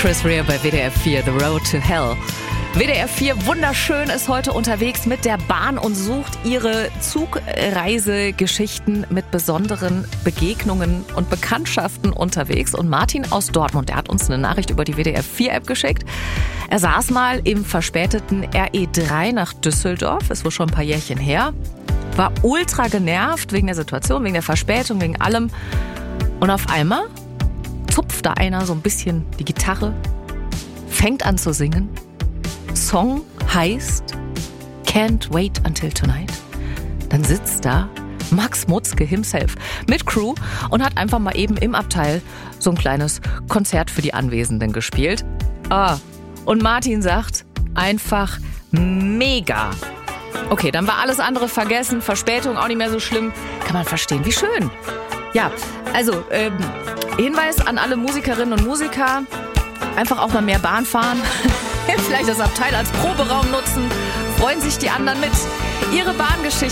Chris Rea bei WDR 4, The Road to Hell. WDR 4 wunderschön ist heute unterwegs mit der Bahn und sucht ihre Zugreisegeschichten mit besonderen Begegnungen und Bekanntschaften unterwegs. Und Martin aus Dortmund, der hat uns eine Nachricht über die WDR 4 App geschickt. Er saß mal im verspäteten RE3 nach Düsseldorf, ist wohl schon ein paar Jährchen her, war ultra genervt wegen der Situation, wegen der Verspätung, wegen allem. Und auf einmal zupft da einer so ein bisschen die Gitarre, fängt an zu singen. Song heißt Can't Wait Until Tonight. Dann sitzt da Max Mutzke himself mit Crew und hat einfach mal eben im Abteil so ein kleines Konzert für die Anwesenden gespielt. Und Martin sagt, einfach mega. Okay, dann war alles andere vergessen, Verspätung auch nicht mehr so schlimm. Kann man verstehen, wie schön. Ja, also Hinweis an alle Musikerinnen und Musiker, einfach auch mal mehr Bahn fahren. Vielleicht das Abteil als Proberaum nutzen. Freuen sich die anderen mit. Ihre Bahngeschichte.